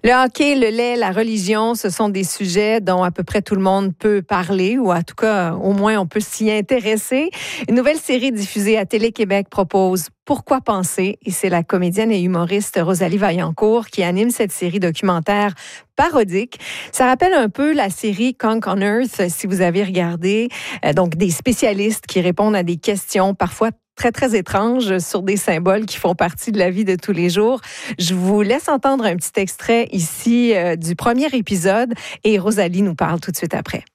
Le hockey, le lait, la religion, ce sont des sujets dont à peu près tout le monde peut parler, ou en tout cas, au moins, on peut s'y intéresser. Une nouvelle série diffusée à Télé-Québec propose Pourquoi penser? Et c'est la comédienne et humoriste Rosalie Vaillancourt qui anime cette série documentaire parodique. Ça rappelle un peu la série Conk on Earth, si vous avez regardé. Donc, des spécialistes qui répondent à des questions parfois très, très étranges sur des symboles qui font partie de la vie de tous les jours. Je vous laisse entendre un petit extrait ici du premier épisode et Rosalie nous parle tout de suite après.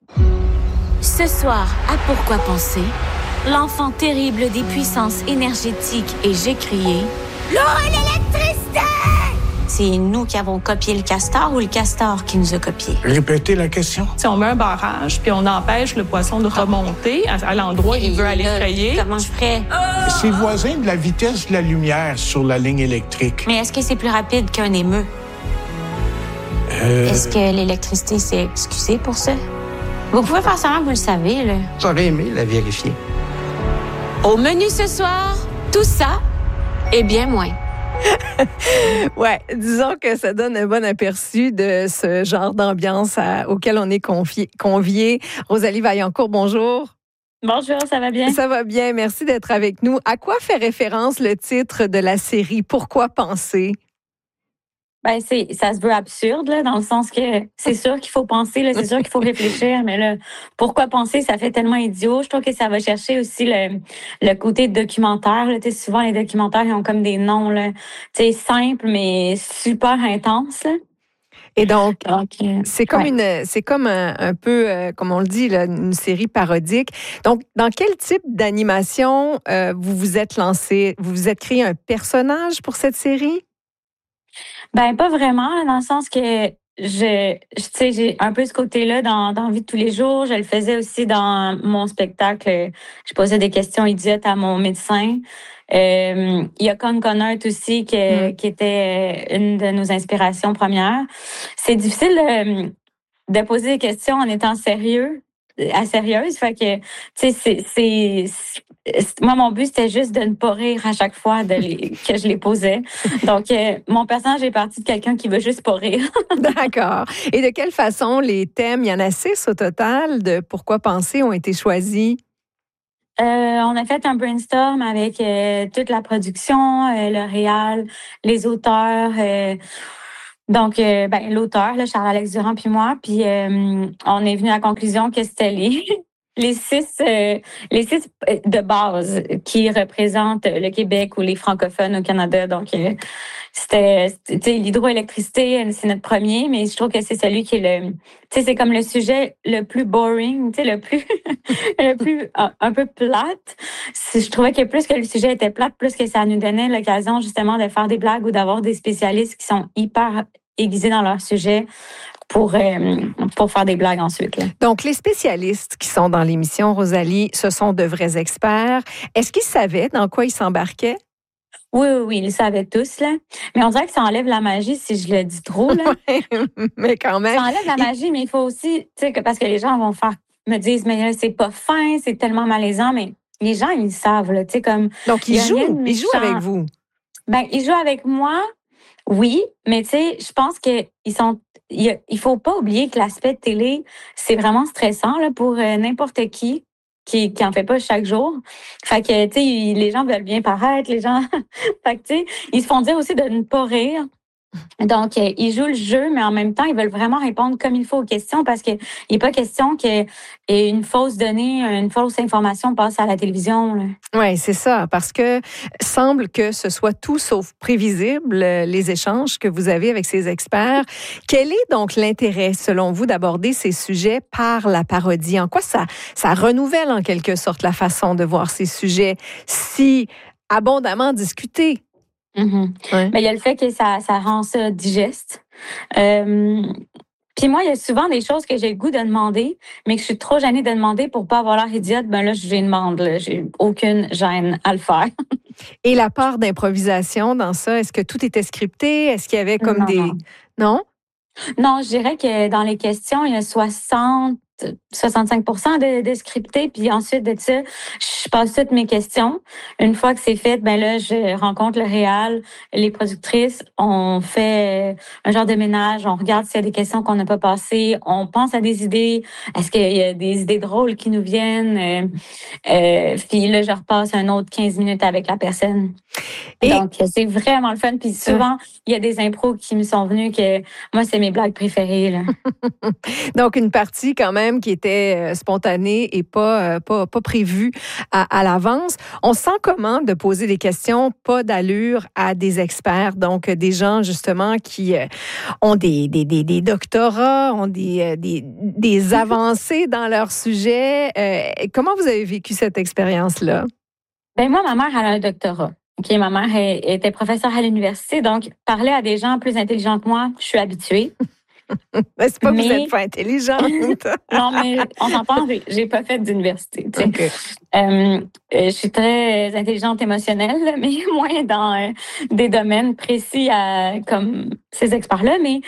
Ce soir, à Pourquoi penser? L'enfant terrible des puissances énergétiques et j'ai crié « L'eau et l'électricité! » C'est nous qui avons copié le castor ou le castor qui nous a copié? Répétez la question. Si on met un barrage puis on empêche le poisson de remonter à l'endroit où il veut aller frayer. Comment je ferais? C'est voisin de la vitesse de la lumière sur la ligne électrique. Mais est-ce que c'est plus rapide qu'un émeu? Est-ce que l'électricité s'est excusée pour ça? Vous pouvez faire semblant que vous le savez, là. J'aurais aimé la vérifier. Au menu ce soir, tout ça et bien moins. Ouais, disons que ça donne un bon aperçu de ce genre d'ambiance auquel on est convié. Rosalie Vaillancourt, bonjour. Bonjour, ça va bien? Ça va bien, merci d'être avec nous. À quoi fait référence le titre de la série Pourquoi penser? Ben, ça se veut absurde, là, dans le sens que c'est sûr qu'il faut penser, là, c'est sûr qu'il faut réfléchir, mais là, pourquoi penser, ça fait tellement idiot. Je trouve que ça va chercher aussi le côté documentaire, là. Tu sais, souvent, les documentaires, ils ont comme des noms, là, tu sais, simples, mais super intenses, là. Et donc, c'est comme un peu, comme on le dit, là, une série parodique. Donc, dans quel type d'animation vous vous êtes lancé? Vous vous êtes créé un personnage pour cette série? Ben, pas vraiment, dans le sens que tu sais, j'ai un peu ce côté-là dans la vie de tous les jours. Je le faisais aussi dans mon spectacle. Je posais des questions idiotes à mon médecin. Il y a Con Connor aussi qui était une de nos inspirations premières. C'est difficile de poser des questions en étant sérieuse. Fait que, tu sais, moi, mon but, c'était juste de ne pas rire à chaque fois que je les posais. Donc, mon personnage est parti de quelqu'un qui veut juste pas rire. D'accord. Et de quelle façon les thèmes, il y en a 6 au total, de Pourquoi penser ont été choisis? On a fait un brainstorm avec toute la production, le réal, les auteurs. Donc, l'auteur, là, Charles-Alex Durand, puis moi, puis on est venu à la conclusion que c'était les six de base qui représentent le Québec ou les francophones au Canada. Donc, c'était tu sais, l'hydroélectricité, c'est notre premier, mais je trouve que c'est celui qui est tu sais, c'est comme le sujet le plus boring, tu sais, le plus un peu plate. Je trouvais que plus que le sujet était plate, plus que ça nous donnait l'occasion justement de faire des blagues ou d'avoir des spécialistes qui sont hyper aiguisés dans leur sujet pour faire des blagues ensuite. Là. Donc, les spécialistes qui sont dans l'émission, Rosalie, ce sont de vrais experts. Est-ce qu'ils savaient dans quoi ils s'embarquaient? Oui, ils le savaient tous, là. Mais on dirait que ça enlève la magie si je le dis trop, là. Ouais, mais quand même. Ça enlève la magie, mais il faut aussi, tu sais, parce que les gens me disent, mais là, c'est pas fin, c'est tellement malaisant, mais les gens, ils savent, là, tu sais, comme. Donc, ils jouent avec vous. Ben, ils jouent avec moi, oui, mais tu sais, je pense que il faut pas oublier que l'aspect de télé, c'est vraiment stressant, là, pour n'importe qui en fait pas chaque jour. Fait que, tu sais, les gens veulent bien paraître, les gens... fait que, tu sais, ils se font dire aussi de ne pas rire. Donc, ils jouent le jeu, mais en même temps, ils veulent vraiment répondre comme il faut aux questions parce qu'il n'est pas question qu'une fausse donnée, une fausse information passe à la télévision. Oui, c'est ça, parce que semble que ce soit tout sauf prévisible, les échanges que vous avez avec ces experts. Quel est donc l'intérêt, selon vous, d'aborder ces sujets par la parodie? En quoi ça renouvelle en quelque sorte la façon de voir ces sujets si abondamment discutés? Mm-hmm. Ouais. Mais il y a le fait que ça rend ça digeste. Puis moi, il y a souvent des choses que j'ai le goût de demander, mais que je suis trop gênée de demander pour pas avoir l'air idiote. Ben là, je les demande. Là. J'ai aucune gêne à le faire. Et la part d'improvisation dans ça, est-ce que tout était scripté? Est-ce qu'il y avait comme Non? Non, je dirais que dans les questions, il y a 60 65% de scripté, puis ensuite de ça, je passe toutes mes questions. Une fois que c'est fait, ben là, je rencontre le réal, les productrices, on fait un genre de ménage, on regarde s'il y a des questions qu'on n'a pas passées, on pense à des idées, est-ce qu'il y a des idées drôles qui nous viennent, puis là, je repasse un autre 15 minutes avec la personne. Donc, c'est vraiment le fun. Puis souvent, il y a des impros qui me sont venus que moi, c'est mes blagues préférées, là. Donc, une partie quand même qui était spontanée et pas prévue à l'avance. On sent comment de poser des questions pas d'allure à des experts, donc des gens justement qui ont des doctorats, ont des avancées dans leur sujet. Comment vous avez vécu cette expérience-là? Ben moi, ma mère, elle a un doctorat. Okay, ma mère était professeure à l'université, donc parler à des gens plus intelligents que moi, je suis habituée. C'est pas que vous n'êtes pas intelligente. Non, mais on s'entend, j'ai pas fait d'université. Okay. Je suis très intelligente émotionnelle, mais moins dans des domaines précis comme ces experts-là. Mais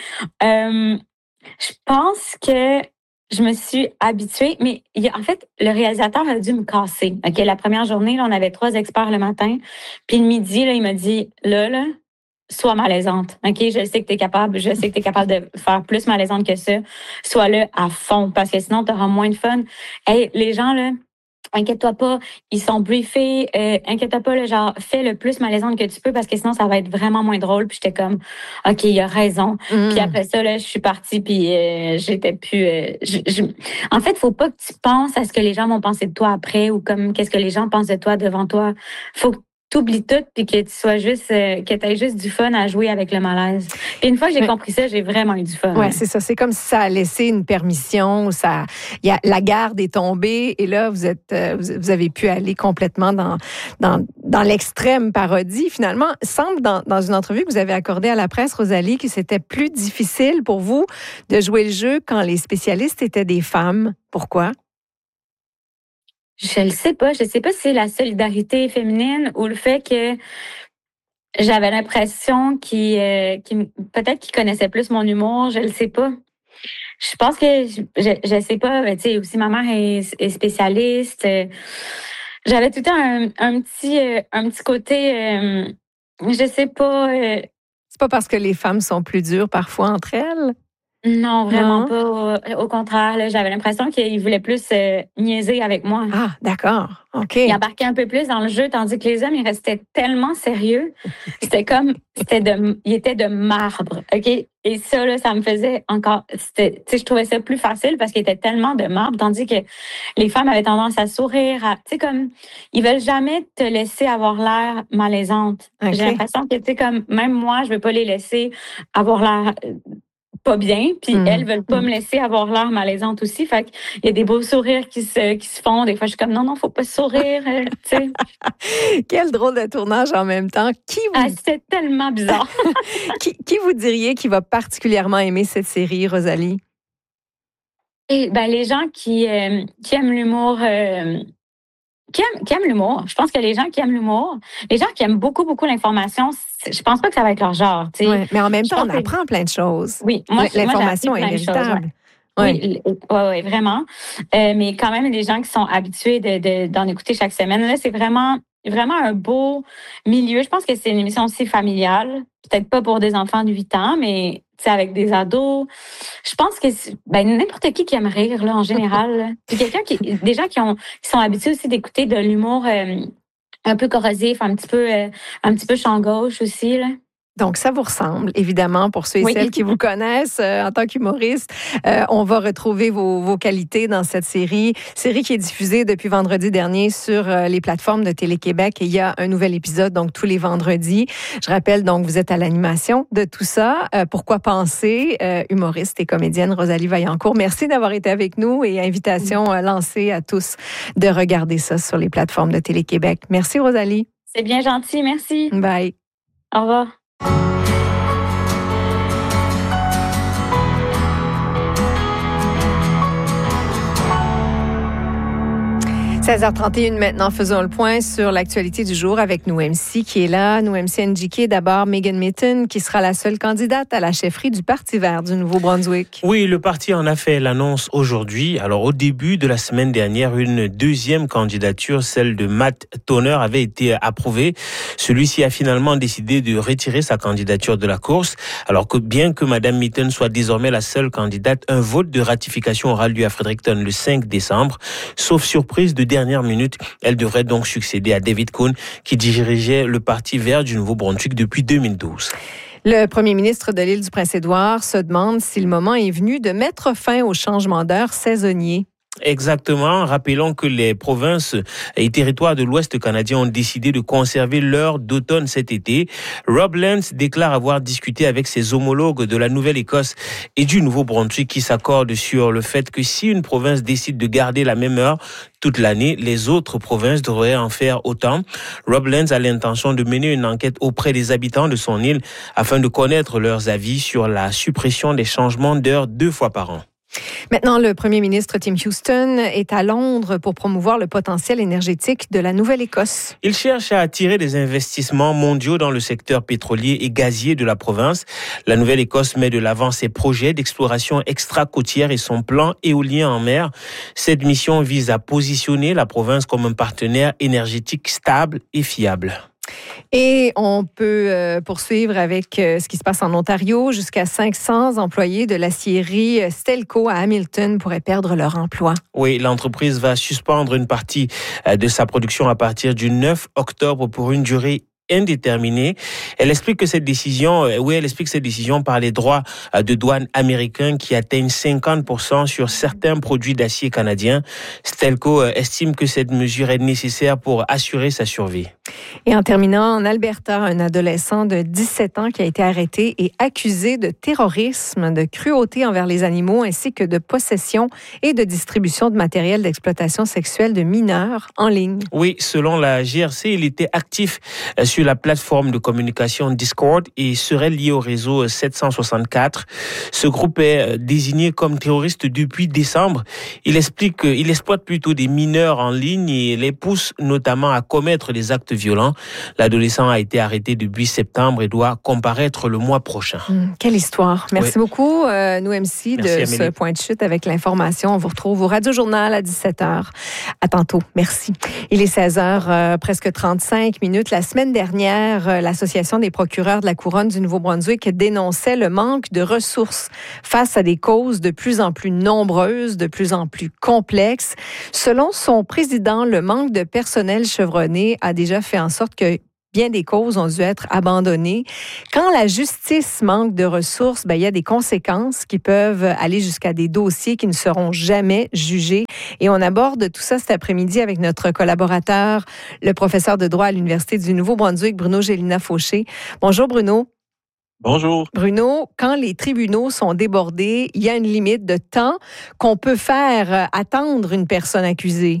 je pense que je me suis habituée, mais en fait, le réalisateur a dû me casser. Ok, la première journée, là, on avait 3 experts le matin, puis le midi, là, il m'a dit, là, sois malaisante. Ok, je sais que t'es capable, de faire plus malaisante que ça. Sois là à fond, parce que sinon, t'auras moins de fun. Hey, les gens, là, inquiète-toi pas, ils sont briefés, inquiète-toi pas, là, genre, fais le plus malaisante que tu peux, parce que sinon, ça va être vraiment moins drôle. Puis j'étais comme, OK, il a raison. Puis après ça, là, je suis partie, puis j'étais plus... En fait, faut pas que tu penses à ce que les gens vont penser de toi après, ou comme qu'est-ce que les gens pensent de toi devant toi. Faut que t'oublies tout, puis que tu sois juste, que t'aies juste du fun à jouer avec le malaise. Puis une fois que j'ai compris ça, j'ai vraiment eu du fun. Ouais, c'est ça. C'est comme si ça a laissé une permission, la garde est tombée, et là, vous avez pu aller complètement dans l'extrême parodie. Finalement, semble dans une entrevue que vous avez accordée à la presse, Rosalie, que c'était plus difficile pour vous de jouer le jeu quand les spécialistes étaient des femmes. Pourquoi? Je le sais pas. Je sais pas si c'est la solidarité féminine ou le fait que j'avais l'impression peut-être qu'ils connaissaient plus mon humour. Je le sais pas. Je pense que je sais pas. Tu sais, aussi ma mère est spécialiste. J'avais tout le temps un petit côté. Je sais pas. C'est pas parce que les femmes sont plus dures parfois entre elles? Non, vraiment pas. Au contraire, là, j'avais l'impression qu'il voulait plus niaiser avec moi. Ah, d'accord. OK. Il embarquait un peu plus dans le jeu, tandis que les hommes, ils restaient tellement sérieux. Il était de marbre, OK? Et ça, là, ça me faisait encore... Tu sais, je trouvais ça plus facile parce qu'il était tellement de marbre, tandis que les femmes avaient tendance à sourire, tu sais, comme... Ils veulent jamais te laisser avoir l'air malaisante. Okay. J'ai l'impression que, tu sais, comme... Même moi, je veux pas les laisser avoir l'air... pas bien, puis elles veulent pas me laisser avoir l'air malaisante aussi. Fait qu'il y a des beaux sourires qui se font. Des fois, je suis comme non, faut pas sourire, tu sais. Quel drôle de tournage en même temps. C'est tellement bizarre. qui vous diriez qui va particulièrement aimer cette série, Rosalie? Et les gens qui aiment l'humour. Qui aiment l'humour. Je pense que les gens qui aiment l'humour, les gens qui aiment beaucoup, beaucoup l'information, je pense pas que ça va être leur genre. Ouais, mais en même temps, on apprend plein de choses. Oui, l'information est véritable. Oui, vraiment. Mais quand même, les gens qui sont habitués d'en écouter chaque semaine, là, c'est vraiment un beau milieu. Je pense que c'est une émission aussi familiale. Peut-être pas pour des enfants de 8 ans, mais avec des ados. Je pense que n'importe qui aime rire, là, en général. C'est des gens qui sont habitués aussi d'écouter de l'humour un peu corrosif, un petit peu champ gauche aussi, là. Donc, ça vous ressemble, évidemment, pour ceux et celles qui vous connaissent en tant qu'humoriste. On va retrouver vos qualités dans cette série qui est diffusée depuis vendredi dernier sur les plateformes de Télé-Québec. Et il y a un nouvel épisode, donc, tous les vendredis. Je rappelle, donc, vous êtes à l'animation de tout ça. Pourquoi penser? Humoriste et comédienne Rosalie Vaillancourt. Merci d'avoir été avec nous et invitation lancée à tous de regarder ça sur les plateformes de Télé-Québec. Merci, Rosalie. C'est bien gentil. Merci. Bye. Au revoir. 16h31 maintenant, faisons le point sur l'actualité du jour avec nous MC qui est là. Nous MC NJK, d'abord Megan Mitton qui sera la seule candidate à la chefferie du Parti vert du Nouveau-Brunswick. Oui, le parti en a fait l'annonce aujourd'hui. Alors au début de la semaine dernière, une deuxième candidature, celle de Matt Toner, avait été approuvée. Celui-ci a finalement décidé de retirer sa candidature de la course. Alors que bien que Mme Mitton soit désormais la seule candidate, un vote de ratification aura lieu à Fredericton le 5 décembre. Sauf surprise de dernière minute, elle devrait donc succéder à David Coon, qui dirigeait le Parti vert du Nouveau-Brunswick depuis 2012. Le premier ministre de l'île du Prince-Édouard se demande si le moment est venu de mettre fin au changement d'heure saisonnier. Exactement. Rappelons que les provinces et territoires de l'Ouest canadien ont décidé de conserver l'heure d'automne cet été. Rob Lance déclare avoir discuté avec ses homologues de la Nouvelle-Écosse et du Nouveau-Brunswick qui s'accordent sur le fait que si une province décide de garder la même heure toute l'année, les autres provinces devraient en faire autant. Rob Lance a l'intention de mener une enquête auprès des habitants de son île afin de connaître leurs avis sur la suppression des changements d'heure 2 fois par an. Maintenant, le premier ministre Tim Houston est à Londres pour promouvoir le potentiel énergétique de la Nouvelle-Écosse. Il cherche à attirer des investissements mondiaux dans le secteur pétrolier et gazier de la province. La Nouvelle-Écosse met de l'avant ses projets d'exploration extra-côtière et son plan éolien en mer. Cette mission vise à positionner la province comme un partenaire énergétique stable et fiable. Et on peut poursuivre avec ce qui se passe en Ontario. Jusqu'à 500 employés de l'acierie Stelco à Hamilton pourraient perdre leur emploi. Oui, l'entreprise va suspendre une partie de sa production à partir du 9 octobre pour une durée indéterminée. Elle explique cette décision par les droits de douane américains qui atteignent 50% sur certains produits d'acier canadiens. Stelco estime que cette mesure est nécessaire pour assurer sa survie. Et en terminant, en Alberta, un adolescent de 17 ans qui a été arrêté et accusé de terrorisme, de cruauté envers les animaux ainsi que de possession et de distribution de matériel d'exploitation sexuelle de mineurs en ligne. Oui, selon la GRC, il était actif sur la plateforme de communication Discord et serait lié au réseau 764. Ce groupe est désigné comme terroriste depuis décembre. Il explique qu'il exploite plutôt des mineurs en ligne et les pousse notamment à commettre des actes violents. L'adolescent a été arrêté depuis septembre et doit comparaître le mois prochain. Quelle histoire. Merci beaucoup, nous MC, de Amélie. ce point de chute avec l'information. On vous retrouve au Radio Journal à 17h. À tantôt. Merci. Il est 16h, presque 35 minutes. La semaine dernière, l'Association des procureurs de la Couronne du Nouveau-Brunswick dénonçait le manque de ressources face à des causes de plus en plus nombreuses, de plus en plus complexes. Selon son président, le manque de personnel chevronné a déjà fait en sorte que bien des causes ont dû être abandonnées. Quand la justice manque de ressources, il y a des conséquences qui peuvent aller jusqu'à des dossiers qui ne seront jamais jugés. Et on aborde tout ça cet après-midi avec notre collaborateur, le professeur de droit à l'Université du Nouveau-Brunswick, Bruno Gélina-Fauché. Bonjour Bruno. Bonjour. Bruno, quand les tribunaux sont débordés, il y a une limite de temps qu'on peut faire attendre une personne accusée.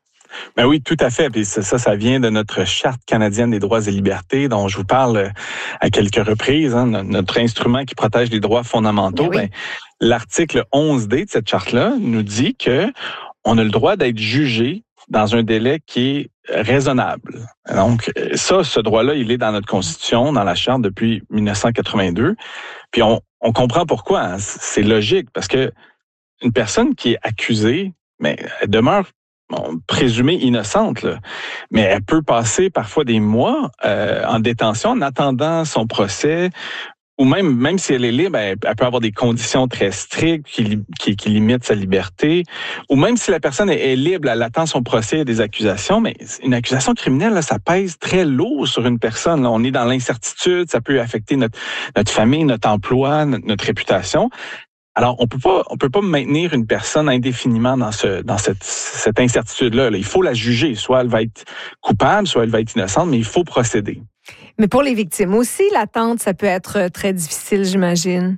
Ben oui, tout à fait. Puis ça vient de notre Charte canadienne des droits et libertés, dont je vous parle à quelques reprises, notre instrument qui protège les droits fondamentaux. Ben oui. L'article 11D de cette charte-là nous dit que on a le droit d'être jugé dans un délai qui est raisonnable. Donc, ce droit-là, il est dans notre Constitution, dans la Charte depuis 1982. Puis on comprend pourquoi. C'est logique, parce que une personne qui est accusée, mais elle demeure présumée innocente, là. Mais elle peut passer parfois des mois en détention en attendant son procès, ou même si elle est libre, elle peut avoir des conditions très strictes qui limitent sa liberté, ou même si la personne est libre, elle attend son procès et des accusations, mais une accusation criminelle, là, ça pèse très lourd sur une personne. Là. On est dans l'incertitude, ça peut affecter notre famille, notre emploi, notre réputation. Alors, on peut pas maintenir une personne indéfiniment dans cette incertitude-là. Il faut la juger. Soit elle va être coupable, soit elle va être innocente, mais il faut procéder. Mais pour les victimes aussi, l'attente, ça peut être très difficile, j'imagine.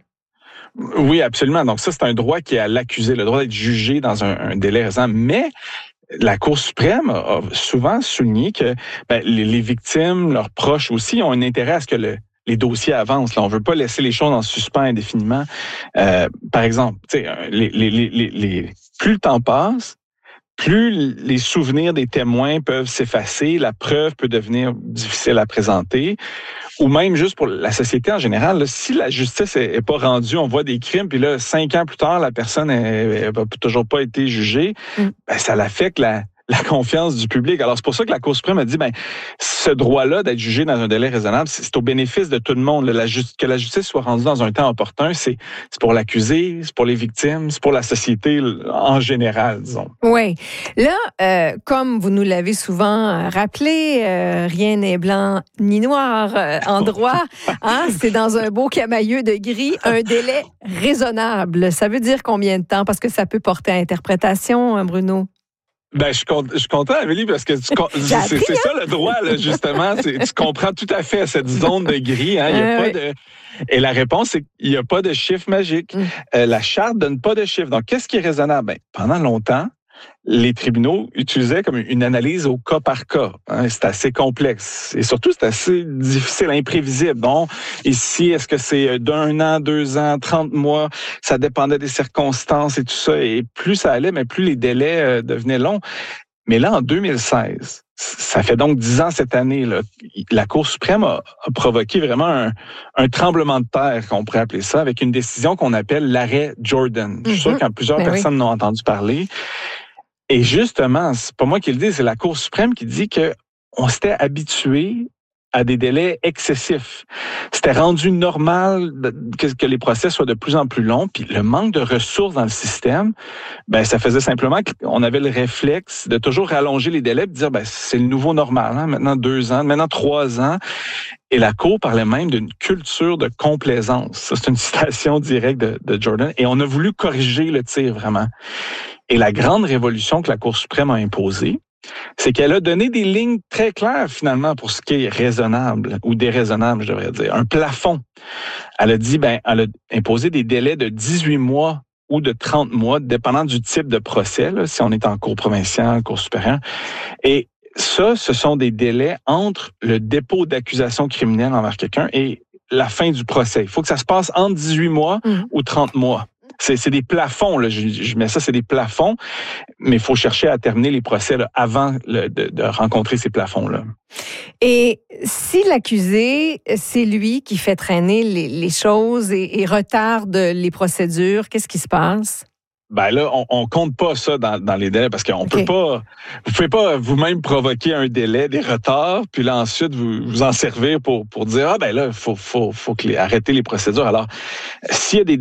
Oui, absolument. Donc ça, c'est un droit qui est à l'accusé, le droit d'être jugé dans un délai raisonnable. Mais la Cour suprême a souvent souligné que les victimes, leurs proches aussi, ont un intérêt à ce que les dossiers avancent. Là, on veut pas laisser les choses en suspens indéfiniment. Par exemple, plus le temps passe, plus les souvenirs des témoins peuvent s'effacer, la preuve peut devenir difficile à présenter, ou même juste pour la société en général, là, si la justice est pas rendue, on voit des crimes, puis là, 5 ans plus tard, la personne n'a toujours pas été jugée, ben, ça l'affecte la confiance du public. Alors, c'est pour ça que la Cour suprême a dit, ben, ce droit-là d'être jugé dans un délai raisonnable, c'est au bénéfice de tout le monde. Que la justice soit rendue dans un temps opportun, c'est pour l'accusé, c'est pour les victimes, c'est pour la société en général, disons. Oui. Là, comme vous nous l'avez souvent rappelé, rien n'est blanc ni noir en droit. Hein? C'est dans un beau camailleux de gris, un délai raisonnable. Ça veut dire combien de temps? Parce que ça peut porter à interprétation, Bruno. Ben, je suis content, Amélie, parce que c'est ça le droit, là, justement. Tu comprends tout à fait cette zone de gris. Hein? Il y a pas de... Et la réponse, c'est qu'il n'y a pas de chiffre magique. La charte donne pas de chiffre. Donc, qu'est-ce qui est raisonnable? Ben, pendant longtemps, les tribunaux utilisaient comme une analyse au cas par cas. Hein? C'est assez complexe. Et surtout, c'est assez difficile, imprévisible. Bon, ici, est-ce que c'est d'1 an, 2 ans, 30 mois? Ça dépendait des circonstances et tout ça. Et plus ça allait, mais plus les délais devenaient longs. Mais là, en 2016, ça fait donc 10 ans cette année, là, la Cour suprême a provoqué vraiment un tremblement de terre, qu'on pourrait appeler ça, avec une décision qu'on appelle l'arrêt Jordan. Je suis sûr que plusieurs personnes n'ont entendu parler. Et justement, c'est pas moi qui le dis, c'est la Cour suprême qui dit que on s'était habitué à des délais excessifs. C'était rendu normal que les procès soient de plus en plus longs, puis le manque de ressources dans le système, ben ça faisait simplement qu'on avait le réflexe de toujours rallonger les délais et de dire ben c'est le nouveau normal, hein, maintenant 2 ans, maintenant 3 ans. Et la Cour parlait même d'une culture de complaisance. Ça, c'est une citation directe de Jordan. Et on a voulu corriger le tir, vraiment. Et la grande révolution que la Cour suprême a imposée, c'est qu'elle a donné des lignes très claires, finalement, pour ce qui est raisonnable, ou déraisonnable, je devrais dire. Un plafond. Elle a dit, ben, elle a imposé des délais de 18 mois ou de 30 mois, dépendant du type de procès, là, si on est en cour provinciale, cour supérieure. Et ça, ce sont des délais entre le dépôt d'accusation criminelle envers quelqu'un et la fin du procès. Il faut que ça se passe entre 18 mois ou 30 mois. C'est des plafonds, là. Je mets ça, c'est des plafonds, mais il faut chercher à terminer les procès là, avant de rencontrer ces plafonds-là. Et si l'accusé, c'est lui qui fait traîner les choses et retarde les procédures, qu'est-ce qui se passe? Ben là, on compte pas ça dans les délais parce qu'on peut pas, vous pouvez pas vous-même provoquer un délai, des retards, puis là ensuite vous en servir pour dire ah ben là faut arrêter les procédures. Alors s'il y a des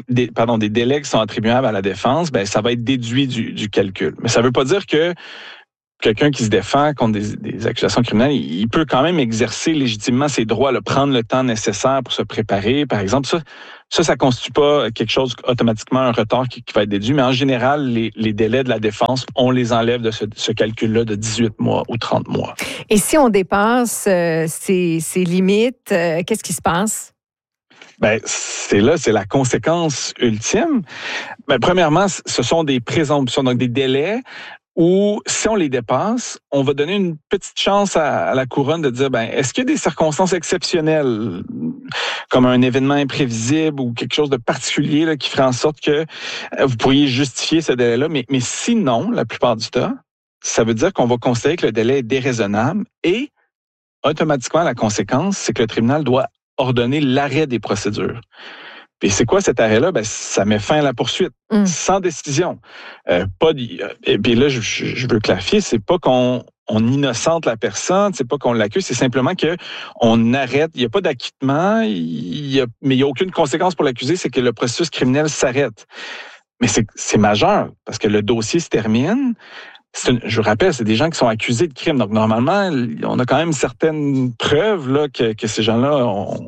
délais qui sont attribuables à la défense, ben ça va être déduit du calcul. Mais ça veut pas dire que quelqu'un qui se défend contre des accusations criminelles, il peut quand même exercer légitimement ses droits, prendre le temps nécessaire pour se préparer, par exemple. Ça constitue pas quelque chose automatiquement un retard qui va être déduit, mais en général, les délais de la défense, on les enlève de ce calcul-là de 18 mois ou 30 mois. Et si on dépasse ces limites, qu'est-ce qui se passe? Ben, c'est la conséquence ultime. Ben, premièrement, ce sont des présomptions, donc des délais où, si on les dépasse, on va donner une petite chance à la couronne de dire, ben, est-ce qu'il y a des circonstances exceptionnelles, comme un événement imprévisible ou quelque chose de particulier là, qui ferait en sorte que vous pourriez justifier ce délai-là? Mais sinon, la plupart du temps, ça veut dire qu'on va considérer que le délai est déraisonnable et automatiquement, la conséquence, c'est que le tribunal doit ordonner l'arrêt des procédures. Puis c'est quoi cet arrêt-là? Ben, ça met fin à la poursuite, sans décision. Et puis là, je veux clarifier, c'est pas qu'on innocente la personne, c'est pas qu'on l'accuse, c'est simplement que on arrête. Il n'y a pas d'acquittement, mais il n'y a aucune conséquence pour l'accusé, c'est que le processus criminel s'arrête. Mais c'est majeur, parce que le dossier se termine. Je vous rappelle, c'est des gens qui sont accusés de crime. Donc, normalement, on a quand même certaines preuves là, que ces gens-là,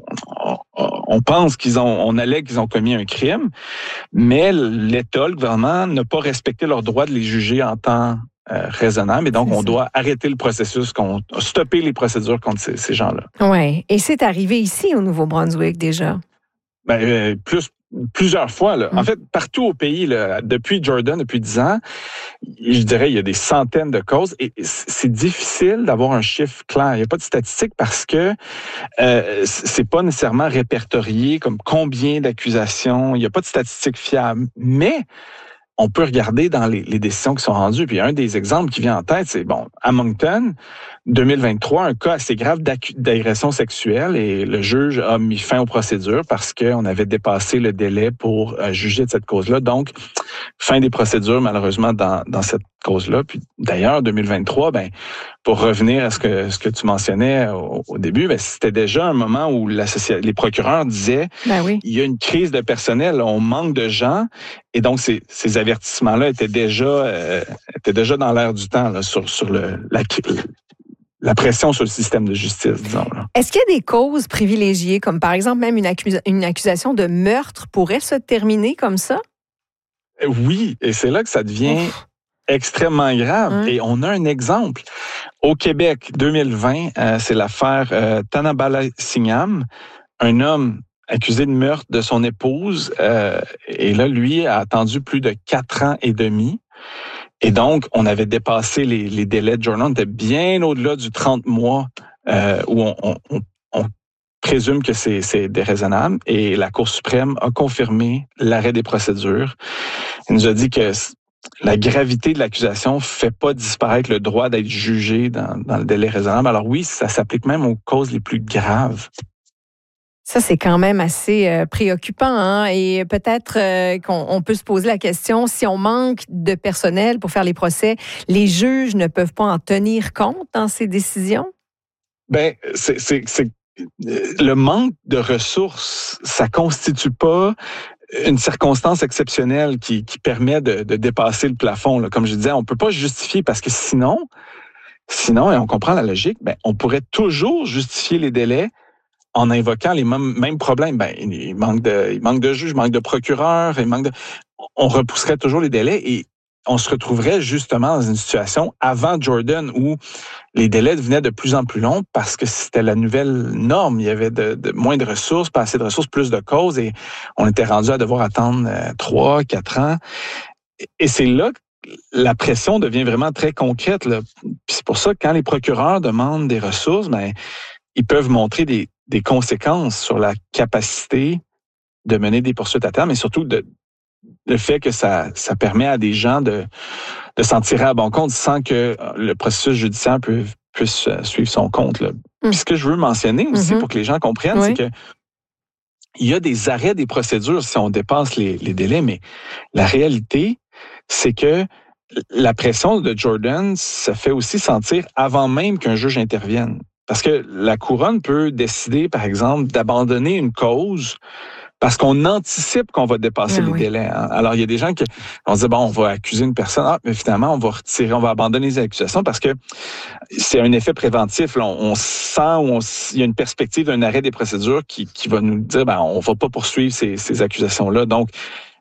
on pense on allègue qu'ils ont commis un crime, mais l'État, le gouvernement, n'a pas respecté leur droit de les juger en temps raisonnable. Et donc, on doit arrêter le processus, stopper les procédures contre ces gens-là. Oui. Et c'est arrivé ici, au Nouveau-Brunswick, déjà? Plusieurs fois. Là. En fait, partout au pays, là, depuis Jordan, depuis 10 ans, je dirais il y a des centaines de causes et c'est difficile d'avoir un chiffre clair. Il n'y a pas de statistiques parce que c'est pas nécessairement répertorié comme combien d'accusations. Il n'y a pas de statistiques fiables. Mais on peut regarder dans les décisions qui sont rendues. Puis un des exemples qui vient en tête, c'est, à Moncton, 2023, un cas assez grave d'agression sexuelle et le juge a mis fin aux procédures parce qu'on avait dépassé le délai pour juger de cette cause-là. Donc, fin des procédures, malheureusement, dans cette cause-là. Puis d'ailleurs, 2023, pour revenir à ce que tu mentionnais au début, c'était déjà un moment où les procureurs disaient il y a une crise de personnel, on manque de gens. Et donc, ces avertissements-là étaient déjà dans l'air du temps là, sur la pression sur le système de justice, disons. Là. Est-ce qu'il y a des causes privilégiées, comme par exemple même une accusation de meurtre pourrait se terminer comme ça? Oui, et c'est là que ça devient extrêmement grave. Et on a un exemple. Au Québec, 2020, c'est l'affaire Tanabalasignam, un homme accusé de meurtre de son épouse. Et là, lui a attendu plus de 4 ans et demi. Et donc, on avait dépassé les délais de Jordan. On était bien au-delà du 30 mois où on présume que c'est déraisonnable. Et la Cour suprême a confirmé l'arrêt des procédures. Elle nous a dit que la gravité de l'accusation fait pas disparaître le droit d'être jugé dans le délai raisonnable. Alors oui, ça s'applique même aux causes les plus graves. Ça, c'est quand même assez préoccupant. Hein? Et peut-être qu'on peut se poser la question, si on manque de personnel pour faire les procès, les juges ne peuvent pas en tenir compte dans ces décisions? C'est le manque de ressources, ça constitue pas une circonstance exceptionnelle qui permet de dépasser le plafond. Là. Comme je disais, on peut pas justifier parce que sinon, et on comprend la logique, on pourrait toujours justifier les délais en invoquant les mêmes problèmes. Il manque de juges, il manque de procureurs, on repousserait toujours les délais et on se retrouverait justement dans une situation avant Jordan où les délais devenaient de plus en plus longs parce que c'était la nouvelle norme. Il y avait de moins de ressources, pas assez de ressources, plus de causes et on était rendu à devoir attendre 3, 4 ans. Et c'est là que la pression devient vraiment très concrète. Là. Puis c'est pour ça que quand les procureurs demandent des ressources, ils peuvent montrer des conséquences sur la capacité de mener des poursuites à terme, mais surtout le fait que ça permet à des gens de s'en tirer à bon compte sans que le processus judiciaire puisse suivre son compte. Là. Puis ce que je veux mentionner aussi pour que les gens comprennent, c'est que il y a des arrêts des procédures si on dépasse les délais, mais la réalité, c'est que la pression de Jordan se fait aussi sentir avant même qu'un juge intervienne. Parce que la couronne peut décider, par exemple, d'abandonner une cause parce qu'on anticipe qu'on va dépasser les délais. Hein. Alors, il y a des gens qui vont se dire, on va accuser une personne, mais finalement, on va abandonner les accusations parce que c'est un effet préventif. Là. On sent, il y a une perspective d'un arrêt des procédures qui va nous dire, on va pas poursuivre ces accusations-là. Donc,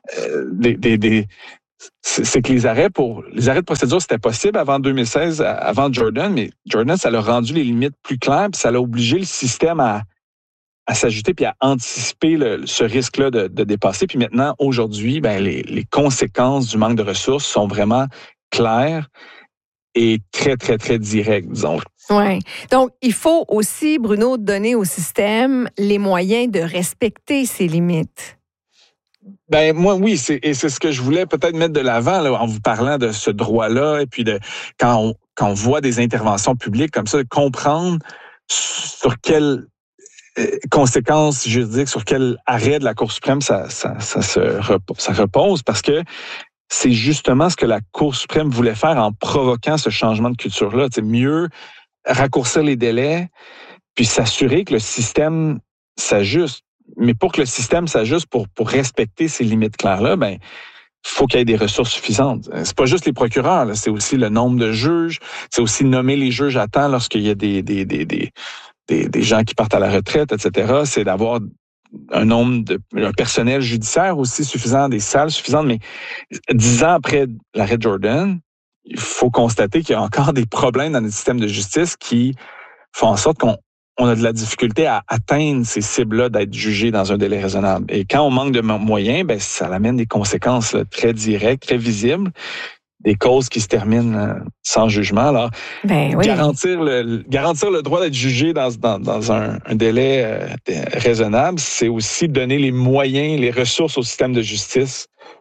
c'est que les arrêts de procédure, c'était possible avant 2016, avant Jordan, mais Jordan, ça l'a rendu les limites plus claires, puis ça l'a obligé le système à s'ajouter puis à anticiper ce risque-là de dépasser. Puis maintenant, aujourd'hui, les conséquences du manque de ressources sont vraiment claires et très, très, très directes, disons. Oui. Donc, il faut aussi, Bruno, donner au système les moyens de respecter ses limites. Moi, oui, c'est ce que je voulais peut-être mettre de l'avant là, en vous parlant de ce droit-là et puis quand on voit des interventions publiques comme ça, de comprendre sur quelles conséquences juridiques, sur quel arrêt de la Cour suprême ça repose, parce que c'est justement ce que la Cour suprême voulait faire en provoquant ce changement de culture-là. C'est mieux raccourcir les délais puis s'assurer que le système s'ajuste. Mais pour que le système s'ajuste pour respecter ces limites claires-là, faut qu'il y ait des ressources suffisantes. C'est pas juste les procureurs, là, c'est aussi le nombre de juges, c'est aussi nommer les juges à temps lorsqu'il y a des gens qui partent à la retraite, etc. C'est d'avoir un personnel judiciaire aussi suffisant, des salles suffisantes. Mais 10 ans après l'arrêt de Jordan, il faut constater qu'il y a encore des problèmes dans notre système de justice qui font en sorte qu'on a de la difficulté à atteindre ces cibles-là d'être jugé dans un délai raisonnable. Et quand on manque de moyens, ça amène des conséquences là, très directes, très visibles, des causes qui se terminent sans jugement. Alors, garantir le droit d'être jugé dans un délai raisonnable, c'est aussi donner les moyens, les ressources au système de justice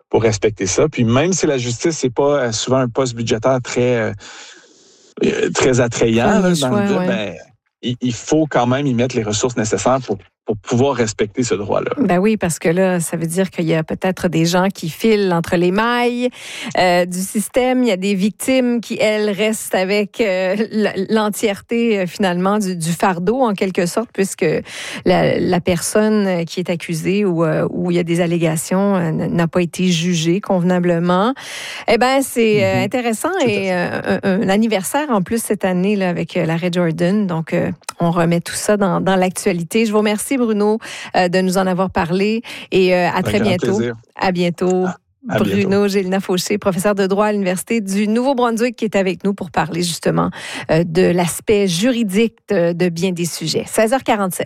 pour respecter ça. Puis même si la justice, c'est pas souvent un poste budgétaire très attrayant, là, dans le but, ben, il faut quand même y mettre les ressources nécessaires pour pouvoir respecter ce droit-là. Ben oui, parce que là, ça veut dire qu'il y a peut-être des gens qui filent entre les mailles du système. Il y a des victimes qui, elles, restent avec l'entièreté, finalement, du fardeau, en quelque sorte, puisque la personne qui est accusée ou où il y a des allégations n'a pas été jugée convenablement. Eh bien, c'est intéressant et un anniversaire, en plus, cette année, là, avec l'arrêt Jordan. Donc, on remet tout ça dans l'actualité. Je vous remercie, Bruno, de nous en avoir parlé et à très bientôt. Plaisir. À bientôt. À Bruno Gélina-Fauché, professeur de droit à l'Université du Nouveau-Brunswick, qui est avec nous pour parler justement de l'aspect juridique de bien des sujets. 16h47.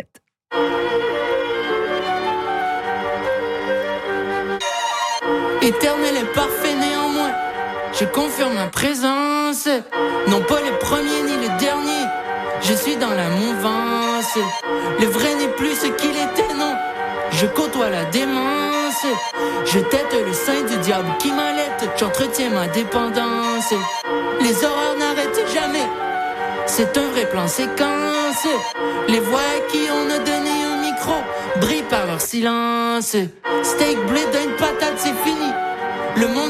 Éternel et parfait néanmoins, je confirme ma présence, non pas le premier ni le dernier. Je suis dans la mouvance. Le vrai n'est plus ce qu'il était, non. Je côtoie la démence. Je tête le sein du diable qui m'allait. J'entretiens ma dépendance. Les horreurs n'arrêtent jamais. C'est un vrai plan séquence. Les voix à qui on a donné un micro brillent par leur silence. Steak, blé, d'une patate, c'est fini. Le monde